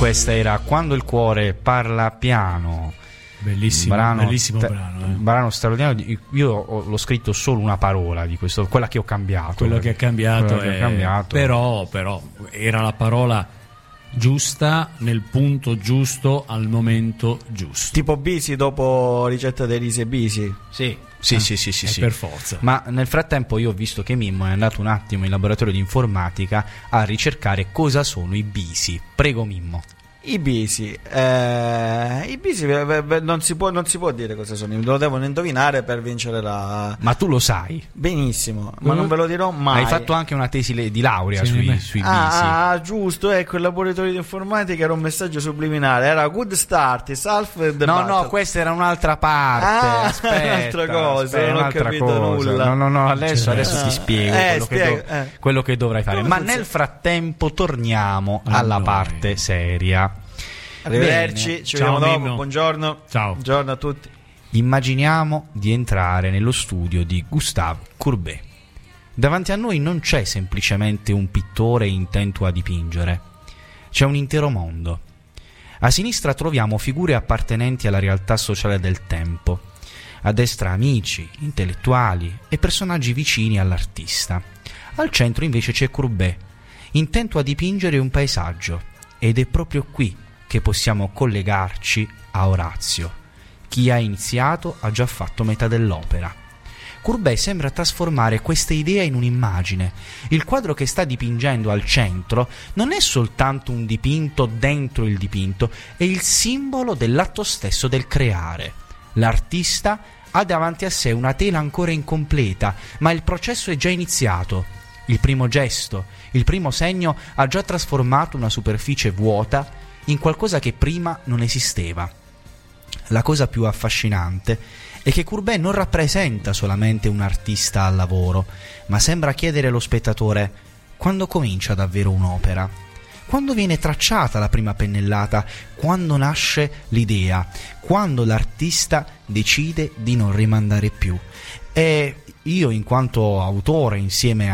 Questa era Quando il cuore parla piano. Bellissimo brano. Un brano straordinario. Io l'ho scritto solo una parola di questo, quella che ho cambiato. Quello che è cambiato. Però era la parola giusta nel punto giusto al momento giusto. Tipo Bisi dopo Ricetta dei risi e Bisi. Sì. Per forza. Ma nel frattempo io ho visto che Mimmo è andato un attimo in laboratorio di informatica a ricercare cosa sono i bisi. Prego Mimmo. I bisi non si può dire cosa sono, lo devono indovinare per vincere la... Ma tu lo sai benissimo, ma non ve lo dirò mai. Hai fatto anche una tesi di laurea sui bisi. Giusto, ecco, il laboratorio di informatica era un messaggio subliminale, era good start, self the no, questa era un'altra parte. Aspetta, un'altra cosa, non ho capito nulla. No, adesso ti spiego quello che dovrai fare. Ma nel frattempo torniamo alla parte seria. Arrivederci. Bene. Ci vediamo dopo. Mimmo. Buongiorno. Ciao. Buongiorno a tutti. Immaginiamo di entrare nello studio di Gustave Courbet. Davanti a noi non c'è semplicemente un pittore intento a dipingere, c'è un intero mondo. A sinistra troviamo figure appartenenti alla realtà sociale del tempo, a destra amici, intellettuali e personaggi vicini all'artista. Al centro invece c'è Courbet, intento a dipingere un paesaggio, ed è proprio qui che possiamo collegarci a Orazio. Chi ha iniziato ha già fatto metà dell'opera. Courbet sembra trasformare questa idea in un'immagine. Il quadro che sta dipingendo al centro non è soltanto un dipinto dentro il dipinto, è il simbolo dell'atto stesso del creare. L'artista ha davanti a sé una tela ancora incompleta, ma il processo è già iniziato. Il primo gesto, il primo segno ha già trasformato una superficie vuota in qualcosa che prima non esisteva. La cosa più affascinante è che Courbet non rappresenta solamente un artista al lavoro, ma sembra chiedere allo spettatore: quando comincia davvero un'opera? Quando viene tracciata la prima pennellata? Quando nasce l'idea? Quando l'artista decide di non rimandare più? E io, in quanto autore, insieme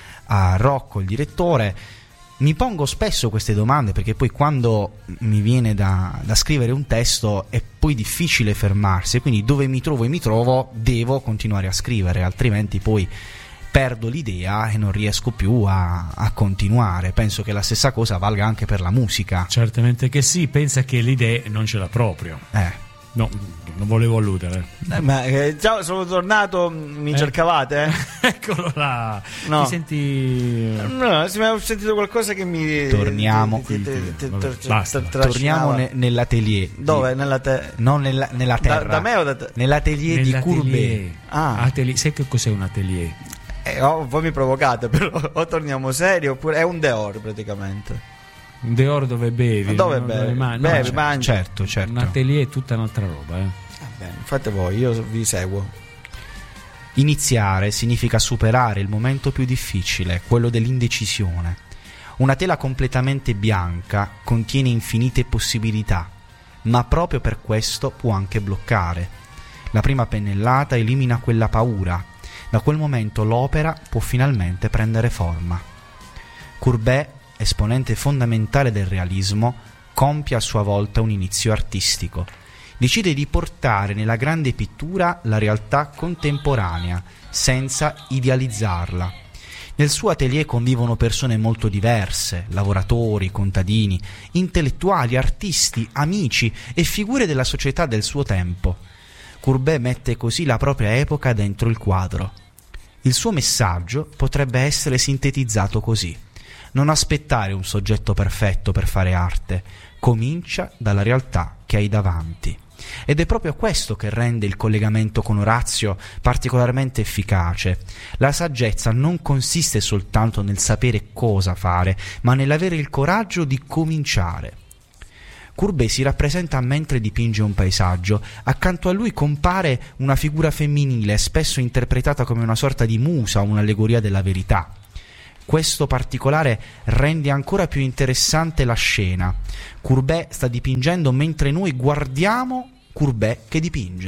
a Rocco, il direttore, mi pongo spesso queste domande, perché poi quando mi viene da scrivere un testo è poi difficile fermarsi, quindi dove mi trovo devo continuare a scrivere, altrimenti poi perdo l'idea e non riesco più a continuare. Penso che la stessa cosa valga anche per la musica. Certamente che sì, pensa che l'idea non ce l'ha proprio. No, non volevo alludere. Ciao, sono tornato, mi cercavate? Eccolo là. No. Ti senti... No, ho sentito qualcosa che mi... Torniamo. Torniamo nell'atelier. Dove? No, nella terra. Da me o da te? Nell'atelier di Courbet. Atelier. Sai che cos'è un atelier? Voi mi provocate, però o torniamo seri oppure è un Deor praticamente. Un Deor dove bevi? Dove bevi? Bevi, mangi. Certo. Un atelier è tutta un'altra roba. Va bene, fate voi, io vi seguo. Iniziare significa superare il momento più difficile, quello dell'indecisione. Una tela completamente bianca contiene infinite possibilità, ma proprio per questo può anche bloccare. La prima pennellata elimina quella paura. Da quel momento l'opera può finalmente prendere forma. Courbet, esponente fondamentale del realismo, compie a sua volta un inizio artistico. Decide di portare nella grande pittura la realtà contemporanea, senza idealizzarla. Nel suo atelier convivono persone molto diverse, lavoratori, contadini, intellettuali, artisti, amici e figure della società del suo tempo. Courbet mette così la propria epoca dentro il quadro. Il suo messaggio potrebbe essere sintetizzato così: non aspettare un soggetto perfetto per fare arte, comincia dalla realtà che hai davanti. Ed è proprio questo che rende il collegamento con Orazio particolarmente efficace. La saggezza non consiste soltanto nel sapere cosa fare, ma nell'avere il coraggio di cominciare. Courbet si rappresenta mentre dipinge un paesaggio. Accanto a lui compare una figura femminile, spesso interpretata come una sorta di musa o un'allegoria della verità. Questo particolare rende ancora più interessante la scena. Courbet sta dipingendo mentre noi guardiamo Courbet che dipinge.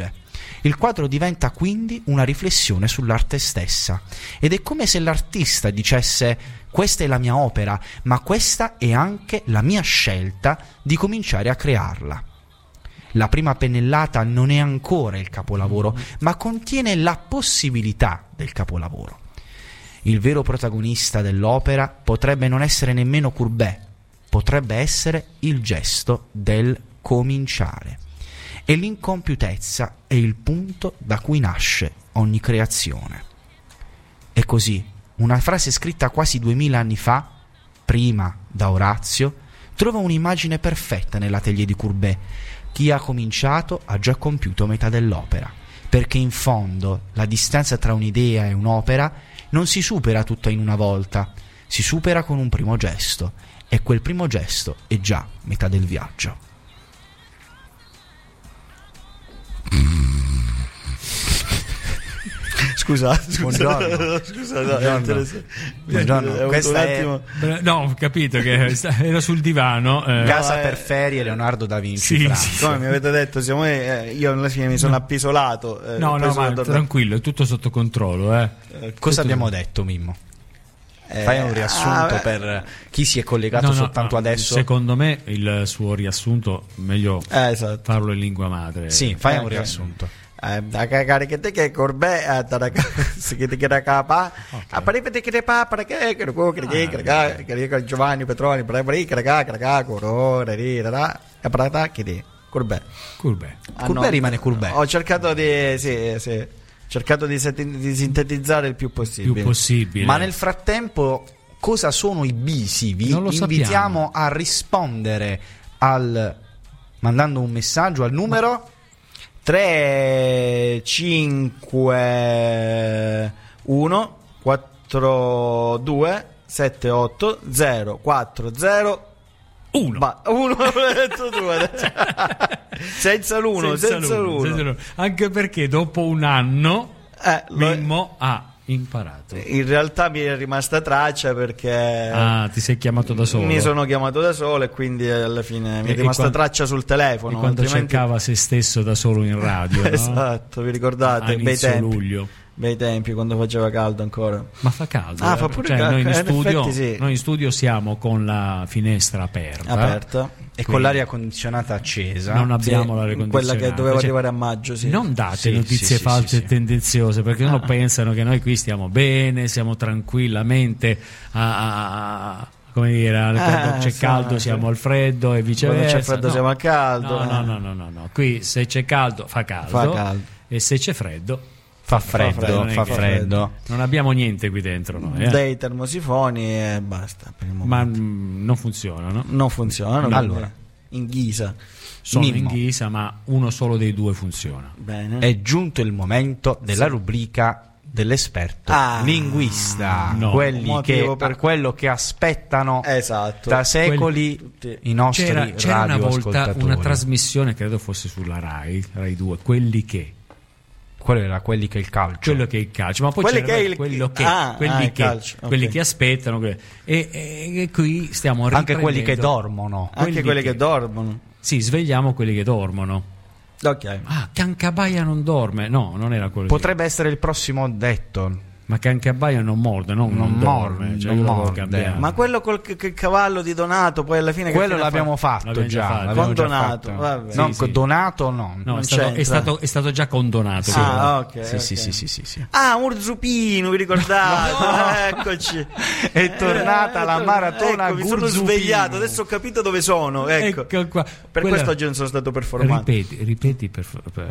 Il quadro diventa quindi una riflessione sull'arte stessa, ed è come se l'artista dicesse: questa è la mia opera, ma questa è anche la mia scelta di cominciare a crearla. La prima pennellata non è ancora il capolavoro, ma contiene la possibilità del capolavoro. Il vero protagonista dell'opera potrebbe non essere nemmeno Courbet, potrebbe essere il gesto del cominciare. E l'incompiutezza è il punto da cui nasce ogni creazione. E così, una frase scritta quasi 2000 anni fa, prima da Orazio, trova un'immagine perfetta nell'atelier di Courbet. Chi ha cominciato ha già compiuto metà dell'opera, perché in fondo la distanza tra un'idea e un'opera non si supera tutta in una volta, si supera con un primo gesto, e quel primo gesto è già metà del viaggio. Scusa, buongiorno. Buongiorno. Questa è... No, ho capito che era sul divano. Casa per ferie, Leonardo da Vinci. Sì, come mi avete detto, io alla fine mi sono appisolato. No, ma tranquillo, è tutto sotto controllo. Cosa abbiamo detto, Mimmo? Fai un riassunto per chi si è collegato soltanto adesso. Secondo me il suo riassunto meglio farlo in lingua madre. Sì, fai un riassunto. Da cagare che te che Courbet che te che capa appare te che pa para che Giovanni Petroni para che corore rira e para che Courbet rimane Courbet. Ho cercato di cercato di sintetizzare il più possibile. Ma nel frattempo cosa sono i bisi? Vi invitiamo a rispondere mandando un messaggio al numero 351 42 78 040 1 senza l'uno. Anche perché dopo un anno Mimmo ha imparato. In realtà mi è rimasta traccia perché ti sei chiamato da solo. Mi sono chiamato da solo e quindi alla fine mi è rimasta traccia sul telefono. E quando cercava se stesso da solo in radio, no? Esatto, vi ricordate? Bei tempi quando faceva caldo ancora. Ma fa caldo. Fa pure caldo. Noi in studio siamo con la finestra aperta e con l'aria condizionata accesa. Non abbiamo l'aria condizionata, quella che doveva arrivare a maggio. Non date notizie false e tendenziose, perché loro pensano che noi qui stiamo bene, siamo tranquillamente come dire, quando c'è caldo siamo al freddo e viceversa. Quando c'è freddo siamo al caldo. No. Qui se c'è caldo fa caldo. E se c'è freddo fa freddo. Non abbiamo niente qui dentro noi, dei termosifoni e basta per il momento. Ma non funzionano. Non funzionano. Allora, in ghisa sono in ghisa, ma uno solo dei due funziona. Bene. È giunto il momento della rubrica dell'esperto linguista, quello che aspettano da secoli i nostri radioascoltatori. C'era una volta una trasmissione, credo fosse sulla Rai 2, quelli che quello era quelli che il calcio. Quello che è il calcio, ma poi quelli che aspettano e qui stiamo riprendendo. Anche quelli che dormono. Quelli che dormono. Sì, svegliamo quelli che dormono. Ok. Cancabaia non dorme. No, non era quello. Potrebbe essere il prossimo detto. Ma Cancabaia non morde, non dorme, non morde. Ma quello col cavallo di Donato, poi alla fine quello l'abbiamo fatto già. Con Donato, Donato no, è stato già condonato. Ok. Sì. Urzupino, vi ricordate? Eccoci. È tornata la maratona. Mi sono svegliato, adesso ho capito dove sono. Ecco qua. Per questo oggi non sono stato performato. Ripeti per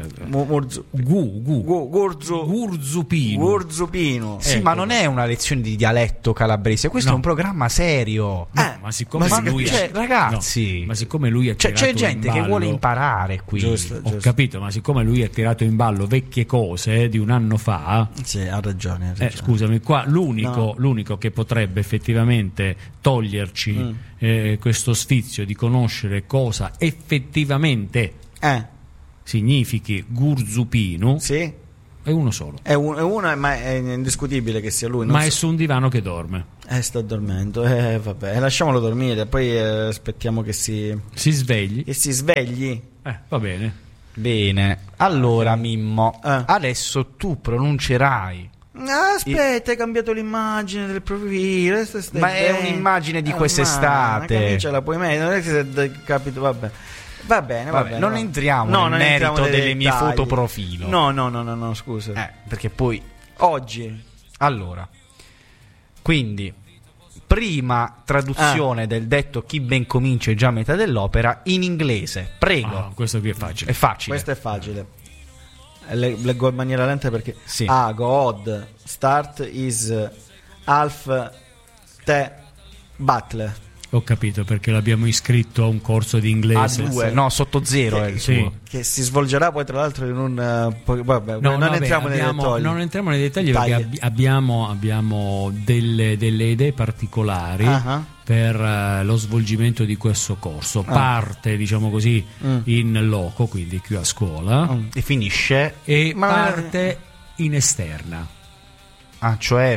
Gurzupino. Sì, ma non è una lezione di dialetto calabrese, questo è un programma serio. Ma siccome lui ragazzi, ma siccome lui ha c'è gente che vuole imparare qui. Giusto. Ho capito, ma siccome lui ha tirato in ballo vecchie cose di un anno fa. Sì, ha ragione. Scusami, qua l'unico che potrebbe effettivamente toglierci questo sfizio di conoscere cosa effettivamente significhi Gurzupino. Sì. È uno solo. È uno, ma è indiscutibile che sia lui. Ma è su un divano che dorme. Sta dormendo. Vabbè, lasciamolo dormire. Poi aspettiamo che si svegli. Che si svegli. Va bene. Bene. Allora, Mimmo, adesso tu pronuncerai. Aspetta, hai cambiato l'immagine del profilo. Ma è un'immagine di quest'estate. Ce la puoi mettere, non è che capito, vabbè. Va bene. Non entriamo nel merito delle mie fotoprofilo. No, scusa. Perché poi oggi. Allora, quindi prima traduzione del detto chi ben comincia è già a metà dell'opera in inglese. Prego. Questo qui è facile. È facile. Questo è facile. Leggo in maniera lenta perché sì. God start is half the battle. Ho capito, perché l'abbiamo iscritto a un corso di inglese. A2, no, sotto 0 è il suo. Che si svolgerà poi tra l'altro in un vabbè, entriamo nei dettagli. Non entriamo nei dettagli perché abbiamo delle idee particolari per lo svolgimento di questo corso. Parte, diciamo così, in loco, quindi qui a scuola, e finisce parte in esterna. Cioè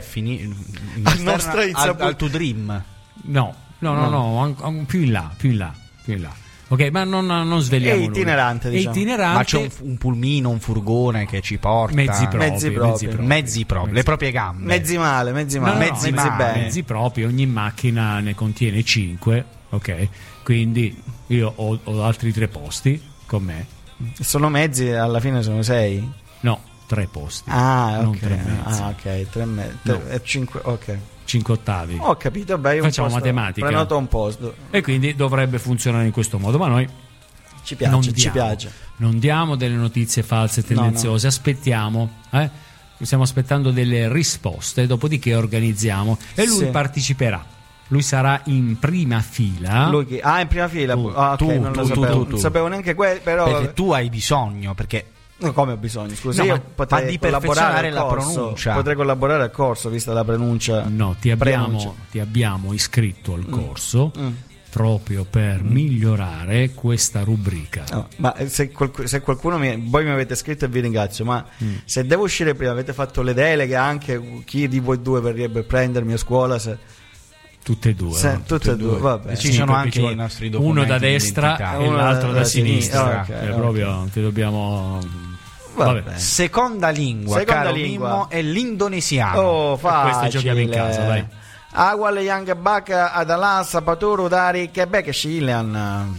al to dream. No, più in là. Ok, ma non svegliamo. È itinerante, diciamo. Ma c'è un pulmino, un furgone che ci porta. Mezzi propri. Le proprie gambe. Mezzi male. Mezzi propri. Ogni macchina ne contiene 5. Ok, quindi io ho altri 3 posti con me. Sono mezzi, alla fine sono 6? No, 3 posti. Non 3 mezzi. Ok, 3 mezzi. 5, ok. 5 ottavi. Ho capito, facciamo matematica. Prenoto un posto. E quindi dovrebbe funzionare in questo modo, ma noi ci piace. Non diamo delle notizie false e tendenziose, aspettiamo, stiamo aspettando delle risposte, dopodiché organizziamo e lui parteciperà. Lui sarà in prima fila. In prima fila. Non sapevo neanche però perché tu hai bisogno, perché come ho bisogno? Scusa, io potrei collaborare la pronuncia. Potrei collaborare al corso, vista la pronuncia. No, ti abbiamo iscritto al corso proprio per migliorare questa rubrica. No, ma se qualcuno voi mi avete scritto e vi ringrazio, ma se devo uscire prima, avete fatto le deleghe anche chi di voi due verrebbe prendermi a scuola? Tutte e due. Tutte e due, va bene. Ci sono anche i nostri documenti, uno da destra e l'altro da sinistra. Okay. Proprio che dobbiamo. Vabbè. Seconda lingua Mimmo, è l'indonesiano. Facile. Questo giochiamo in casa, vai. Awal yang bak adalah sapaturu dari Quebec Chilean.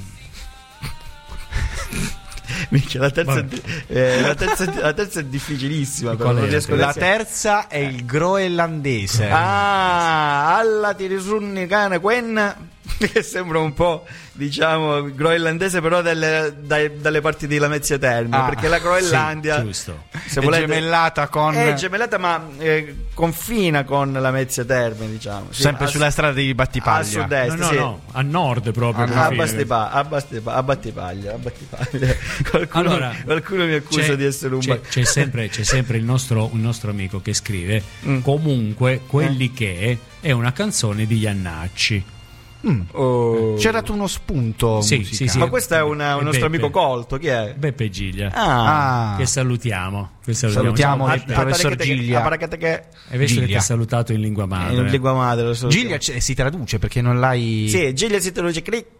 La terza è difficilissima. La terza è il groenlandese. Alla tirisunnicane quen, che sembra un po', diciamo, groenlandese, però dalle parti di Lamezia Terme, perché la Groenlandia se volete, gemellata è gemellata, ma confina con Lamezia Terme, diciamo. Sempre sulla strada di Battipaglia. A sud-est, no, a nord proprio. A Battipaglia. Qualcuno mi accusa di essere un c'è sempre il nostro amico che scrive comunque quelli che è una canzone di Iannacci. C'era dato uno spunto. Sì. Ma questo è un nostro amico colto. Chi è? Beppe Giglia. Che salutiamo. Salutiamo il professor Giglia. Hai visto che ti ha salutato in lingua madre? In lingua madre. Giglia si traduce, perché non l'hai. Sì, Giglia si traduce.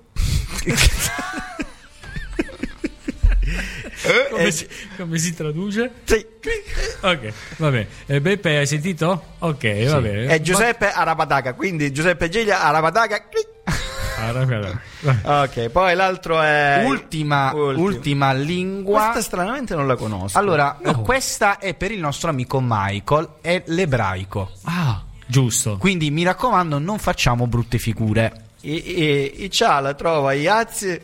Come si traduce? Sì. Ok, vabbè. Beppe, hai sentito? Ok, va bene. È Giuseppe Arapataca, quindi Giuseppe Giglia Arapataca. Ok, poi l'altro è ultima lingua. Questa stranamente non la conosco. Allora, questa è per il nostro amico Michael, è l'ebraico. Giusto. Quindi mi raccomando, non facciamo brutte figure. I ciala trova Iazzi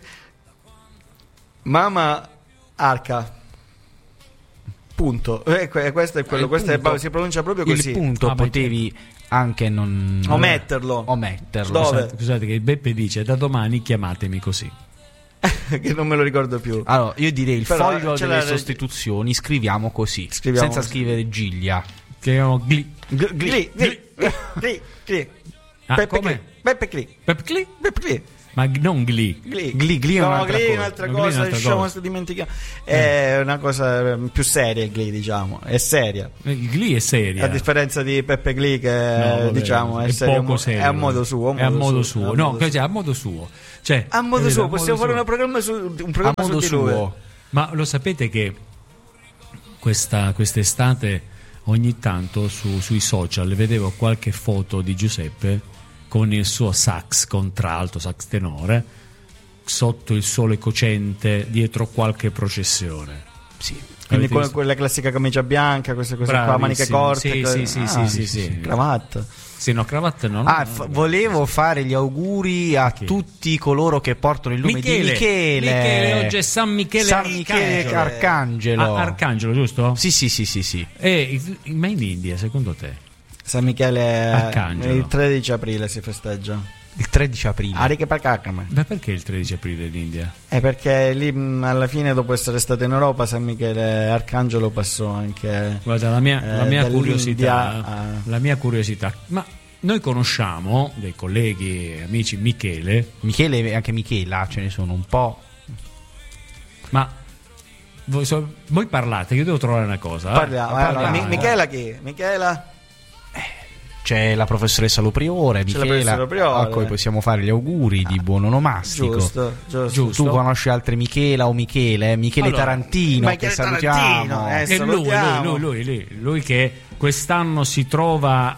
Mama Arca. Punto. Questo è quello. Questo si pronuncia proprio così. Il punto potevi anche non ometterlo. Dove? Scusate che Beppe dice: da domani chiamatemi così. Che non me lo ricordo più. Allora, io direi il foglio delle sostituzioni scriviamo così, senza scrivere Giglia. Chiamiamo Gli. Beppe Cli. Ma non Gli è un'altra cosa. Lasciamo dimenticare. È una cosa più seria. Gli, diciamo, è seria. Gli è seria, a differenza di Peppe Gli, che diciamo è poco serio. È a modo suo. È a modo suo. No, cioè a modo suo. Cioè, a modo suo. Possiamo fare un programma su di lui. Ma lo sapete che quest'estate ogni tanto sui social vedevo qualche foto di Giuseppe con il suo sax contralto, sax tenore, sotto il sole cocente dietro qualche processione. Sì. Quindi quella classica camicia bianca, queste cose qua, maniche corte. Sì. Cravatta. Sì, no, cravatta no. Volevo fare gli auguri a tutti coloro che portano il nome di Michele. Michele, oggi è San Michele Arcangelo. Arcangelo, giusto? Sì. Ma in India, secondo te? San Michele Arcangelo. Il 13 aprile si festeggia. Il 13 aprile. Ma perché il 13 aprile in India? Perché lì alla fine, dopo essere stato in Europa, San Michele Arcangelo passò anche. Guarda, la mia curiosità. Ma noi conosciamo dei colleghi e amici Michele e anche Michela, ce ne sono un po'. Ma voi parlate, io devo trovare una cosa. Parliamo. Michela chi? Michela? C'è la professoressa Lopriore, Michela, a cui possiamo fare gli auguri di buon onomastico. Giusto. Tu conosci altre Michela o Michele? Michele Tarantino, che salutiamo. Lui che quest'anno si trova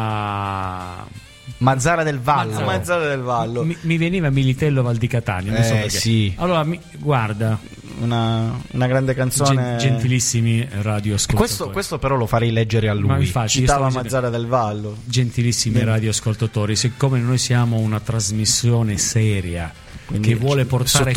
a Mazzara del Vallo. Mi veniva Militello Val di Catania, non so perché. Sì. Allora, guarda, una grande canzone. Gentilissimi radioascoltatori. Questo però lo farei leggere a lui. Ma infatti, citava Mazzara del Vallo. Gentilissimi radioascoltatori, siccome noi siamo una trasmissione seria, quindi, che vuole portare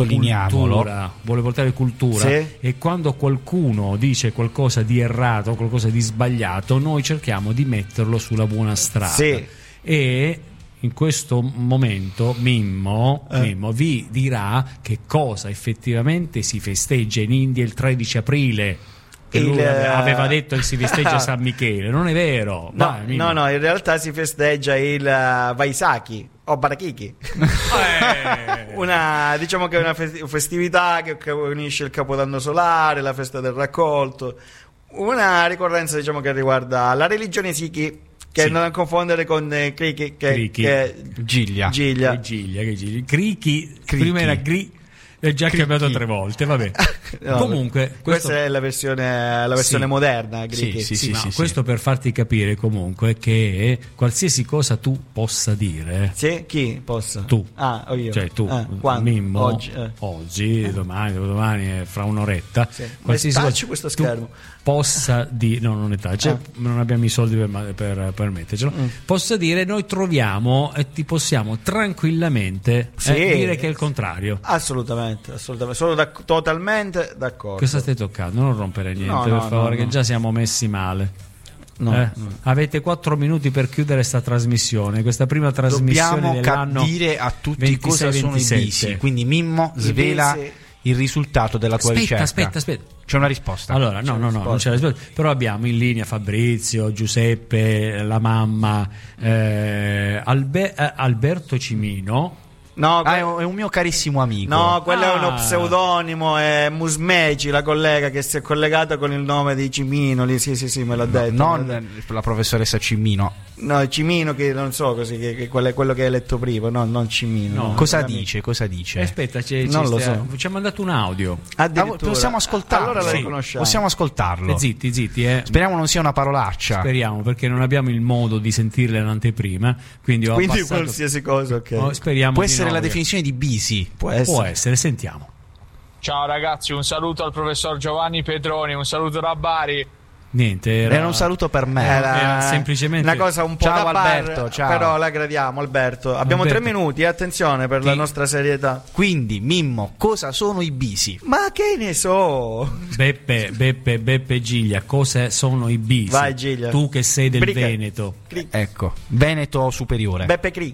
cultura, sì. E quando qualcuno dice qualcosa di errato, qualcosa di sbagliato, noi cerchiamo di metterlo sulla buona strada. Sì. E in questo momento Mimmo vi dirà che cosa effettivamente si festeggia in India il 13 aprile. Lui aveva detto che si festeggia San Michele, non è vero? No, in realtà si festeggia il Vaisakhi o Barakiki. Diciamo che è una festività che unisce il Capodanno solare, la festa del raccolto, una ricorrenza, diciamo, che riguarda la religione Sikhi, che non da confondere con Kriki, che Giglia. Kriki, prima era Gri, è già cambiato 3 volte, vabbè. No, comunque questa è la versione moderna. Sì, questo per farti capire comunque che qualsiasi cosa tu possa dire. Sì, chi possa? Tu. O io. Cioè tu, Mimmo, oggi, domani, fra un'oretta. Sì. Qualsiasi cosa questo schermo. Possa dire, no, non è touch, non abbiamo i soldi per mettercelo. Possa dire, noi troviamo e ti possiamo tranquillamente dire che è il contrario. Assolutamente. Sono totalmente d'accordo. Cosa stai toccando? Non rompere niente, per favore, che già siamo messi male. No. Avete 4 minuti per chiudere questa trasmissione, questa prima trasmissione dell'anno. Dobbiamo dire a tutti cosa sono i bisi. Quindi Mimmo svela il risultato della tua ricerca. Aspetta. C'è una risposta? Allora, non c'è la risposta. Però abbiamo in linea Fabrizio, Giuseppe, la mamma, Alberto Cimino. No, è un mio carissimo amico. No, quello è uno pseudonimo, è Musmeci, la collega che si è collegata con il nome di Cimino. Sì, me l'ha detto. Non la professoressa Cimino. No, Cimino, che non so così, che quello che hai letto prima, no, non Cimino. No. Cosa dice? Aspetta, non lo so. Ci ha mandato un audio. Possiamo ascoltarlo? Allora lo riconosciamo. Possiamo ascoltarlo. Zitti. Speriamo non sia una parolaccia. Speriamo, perché non abbiamo il modo di sentirla in anteprima. Quindi qualsiasi cosa, ok. Speriamo. Può essere la definizione di bisi. Può essere, sentiamo. Ciao ragazzi, un saluto al professor Giovanni Pedroni, un saluto da Bari. Niente, era un saluto per me. Era semplicemente una cosa un po' ciao da Alberto, ciao. Però la gradiamo, Alberto. Abbiamo 3 minuti, attenzione per la nostra serietà. Quindi, Mimmo, cosa sono i bisi? Ma che ne so? Beppe Giglia, cosa sono i bisi? Vai Giglia. Tu che sei del Veneto. Ecco, Veneto superiore. Beppe Cri.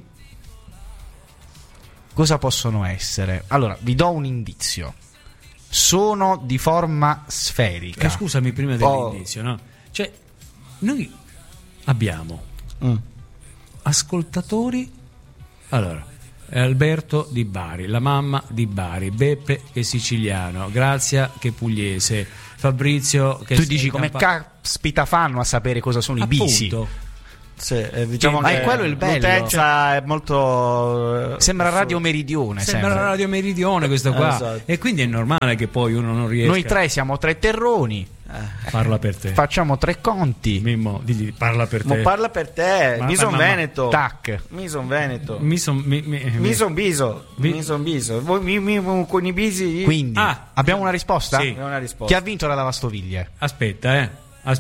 Cosa possono essere? Allora, vi do un indizio. Sono di forma sferica. Scusami, prima dell'indizio, no? Cioè, noi abbiamo ascoltatori. Allora, Alberto di Bari, la mamma di Bari, Beppe che è siciliano, Grazia che è pugliese, Fabrizio che tu dici come caspita fanno a sapere cosa sono i bisi? Sì, diciamo ma è quello il bello. L'utenza è molto. Sembra Radio Meridione. Sembra Radio Meridione questo qua. Esatto. E quindi è normale che poi uno non riesca. Noi 3 siamo 3 terroni. Parla per te. Facciamo 3 conti. Mimmo, digli, parla per te. Ma parla per te. Mi son veneto. Tac. Mi son veneto. Mi son biso. Con i bisi. Quindi abbiamo una risposta? Sì. Una risposta. Chi ha vinto la lavastoviglie? Aspetta.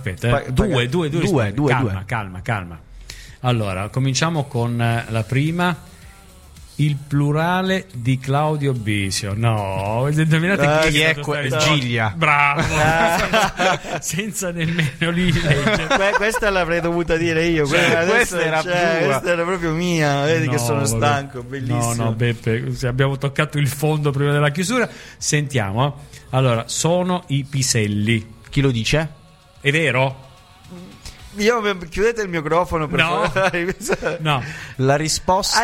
Due. Calma. Allora, cominciamo con la prima. Il plurale di Claudio Bisio. No, indovinate chi è Giglia. Bravo. Senza nemmeno lì leggere. Questa l'avrei dovuta dire io. Questa era proprio mia. Vedi che sono stanco. Bellissimo. No, Beppe, abbiamo toccato il fondo prima della chiusura. Sentiamo. Allora, sono i piselli. Chi lo dice? È vero? Chiudete il microfono per favore. No. La risposta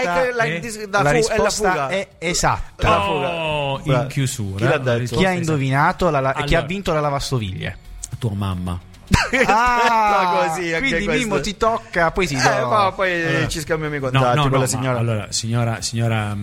è esatta. In chiusura. Chi l'ha detto? Chi ha indovinato chi ha vinto la lavastoviglie? Tua mamma. Così, quindi Mimmo ti tocca, poi ci scambiamo i contatti con la signora. Allora, signora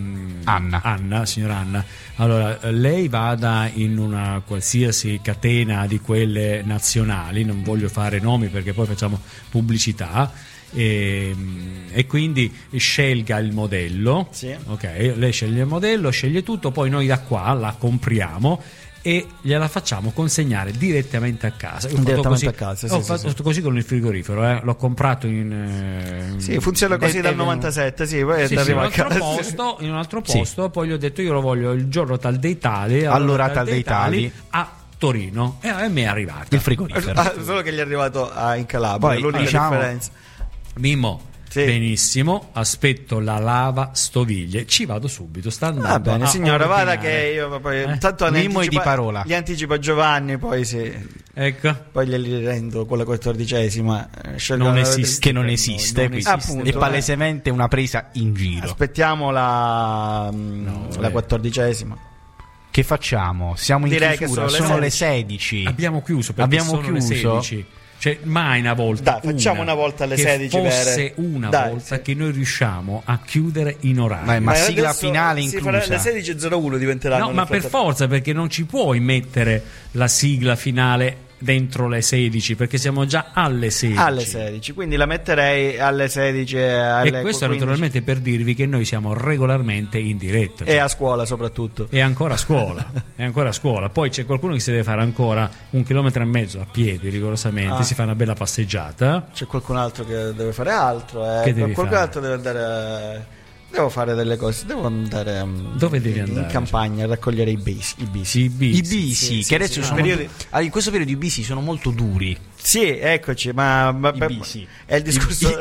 Anna. Allora, lei vada in una qualsiasi catena di quelle nazionali, non voglio fare nomi perché poi facciamo pubblicità. E quindi scelga il modello. Sì. Ok, lei sceglie il modello, sceglie tutto, poi noi da qua la compriamo e gliela facciamo consegnare direttamente a casa. Ho fatto così con il frigorifero, l'ho comprato funziona così dal 97, poi arriva a casa. In un altro posto, poi gli ho detto io lo voglio il giorno tal dei tali, allora tal dei tali a Torino, e a me è arrivato il frigorifero. Solo che gli è arrivato in Calabria, poi, l'unica differenza. Mimmo, benissimo, aspetto la lavastoviglie, ci vado subito, sta andando. Va bene, signora, vada che io poi tanto Mimmo di parola. Gli anticipa Giovanni, poi ecco. Poi glieli rendo con la 14ª. Non esiste. Appunto, è palesemente una presa in giro. Aspettiamo la 14ª. Che facciamo? Siamo in chiusura, sono le 16. Abbiamo chiuso perché sono le 16. Cioè, mai una volta. Facciamo una volta alle 16. Fosse una volta che noi riusciamo a chiudere in orario. Ma sigla finale inclusa. Le 16.01 diventeranno. No, ma per forza, perché non ci puoi mettere la sigla finale dentro le 16, perché siamo già alle 16. Alle 16, quindi la metterei alle 16 alle e questo 15. Naturalmente per dirvi che noi siamo regolarmente in diretta, e a scuola soprattutto, e ancora a scuola. Poi c'è qualcuno che si deve fare ancora 1,5 chilometri a piedi rigorosamente, si fa una bella passeggiata. C'è qualcun altro che deve fare altro, Che devi qualcun fare? altro deve andare. Devo fare delle cose, devo andare. Dove devi andare? In campagna a raccogliere i bisi. I bisi, che adesso sono in questo periodo i bisi sono molto duri. Sì, eccoci, ma bisi. È il discorso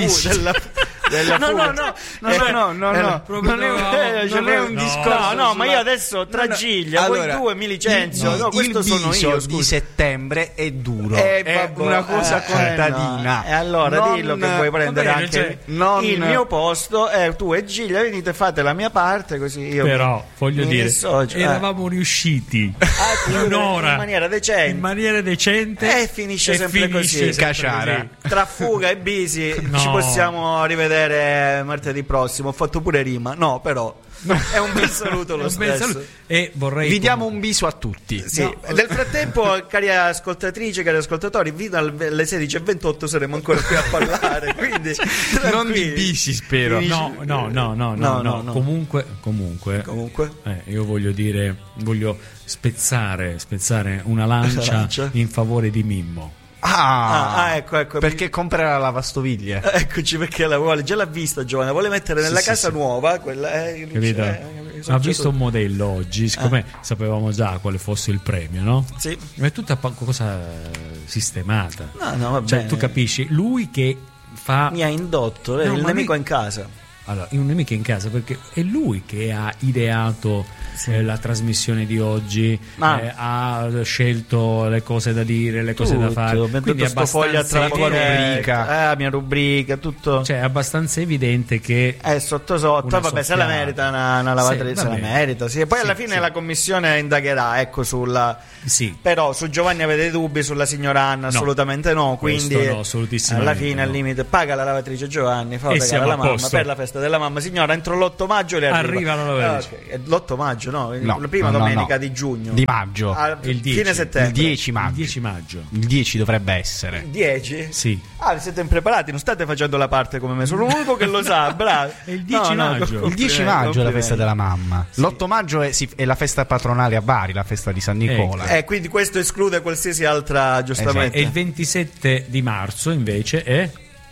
della fuga. No, non è un discorso. No, ma io adesso tra Giglia, voi due mi licenzio. Questo sono io. Di settembre è duro, è una cosa contadina. E allora dillo che vuoi prendere anche il mio posto, tu e Giglia venite, fate la mia parte, così io. Però voglio dire, eravamo riusciti in un'ora in maniera decente, e finisce sempre così. Caciara. Tra fuga e bisi ci possiamo rivedere martedì prossimo. Ho fatto pure rima, però è un bel saluto lo stesso. E vi diamo un biso a tutti. Nel frattempo, cari ascoltatrici, cari ascoltatori, fino alle 16.28 saremo ancora qui a parlare, quindi non di bisi, spero. No. Comunque io voglio spezzare una lancia in favore di Mimmo. Ecco. Perché comprerà la lavastoviglie. Eccoci perché la vuole. Già l'ha vista Giovanna, vuole mettere nella casa nuova quella. Ha visto un modello oggi, siccome sapevamo già quale fosse il premio, no? Sì. Ma è tutta cosa sistemata. No, va bene. Tu capisci? Lui che mi ha indotto, il nemico in casa. Allora, un nemico in casa, perché è lui che ha ideato la trasmissione di oggi, ha scelto le cose da dire, le cose da fare. Quindi è abbastanza la mia rubrica, tutto. Cioè, è abbastanza evidente che è sotto. Vabbè, se la merita una lavatrice, se la merita. Sì. E poi alla fine la commissione indagherà, sulla. Sì. Però su Giovanni avete dubbi, sulla signora Anna assolutamente no. Quindi alla fine al limite paga la lavatrice Giovanni, fa pagare la mamma per la festa della mamma. Signora, entro l'8 maggio le arriva la lavatrice. L'8 maggio. maggio, no? La prima domenica di giugno. Di maggio. Il 10. Fine settembre. Il 10 maggio. Il 10 maggio. Il 10 dovrebbe essere. 10? Sì. Ah, siete impreparati, non state facendo la parte come me, sono l'unico che lo sa, bravo. È il 10 maggio. Il 10 maggio è la festa della mamma. Sì. L'8 maggio è la festa patronale a Bari, la festa di San Nicola. Quindi questo esclude qualsiasi altra, giustamente. E il 27 di marzo invece è?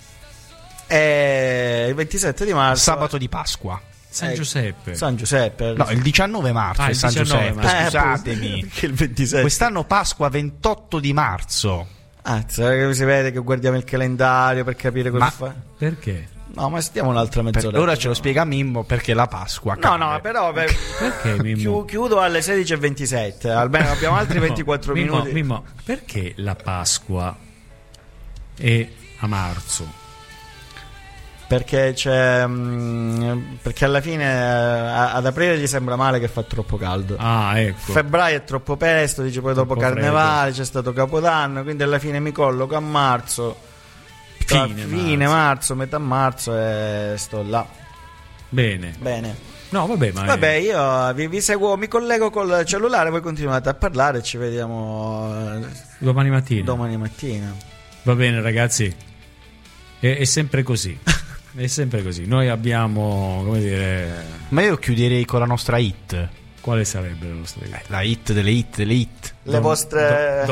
Il 27 di marzo. Sabato di Pasqua. San Giuseppe. No, il 19 marzo è San Giuseppe. Scusatemi. Perché il 27? Quest'anno Pasqua 28 di marzo. Si vede che guardiamo il calendario per capire cosa fa. Perché? No, ma stiamo un'altra mezz'ora. Ora ce lo spiega Mimmo perché la Pasqua. No, però perché Mimmo? Chiudo alle 16:27. Almeno abbiamo altri 24 minuti. Mimmo, perché la Pasqua è a marzo? Perché perché alla fine ad aprile gli sembra male che fa troppo caldo. Ecco. Febbraio è troppo presto, dice poi dopo Carnevale c'è stato Capodanno, quindi alla fine mi colloco a marzo. Fine marzo, metà marzo e sto là. Bene. No, vabbè, io vi seguo, mi collego col cellulare, voi continuate a parlare e ci vediamo domani mattina. Va bene, ragazzi. È sempre così. È sempre così. Noi abbiamo, come dire... Ma io chiuderei con la nostra hit. Quale sarebbe la nostra hit? La hit delle hit. Le vostre...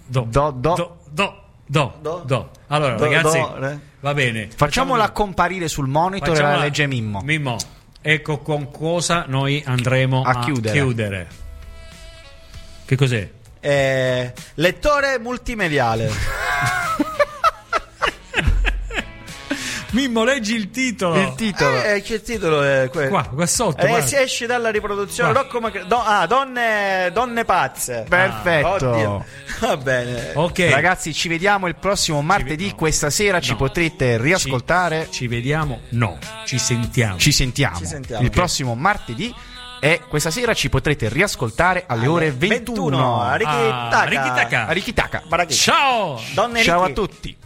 Allora, ragazzi, va bene. Facciamola comparire sul monitor e la legge Mimmo. Ecco con cosa noi andremo a chiudere. Che cos'è? Lettore multimediale. Mimmo, leggi il titolo. Il titolo è qua sotto. Si esce dalla riproduzione. Donne pazze. Perfetto. Va bene. Ok. Ragazzi, ci vediamo il prossimo martedì. Questa sera ci potrete riascoltare. Ci vediamo? No. Ci sentiamo. Il prossimo martedì. E questa sera ci potrete riascoltare alle ore 21. Arikitaka. Ciao. Donne Ciao a tutti.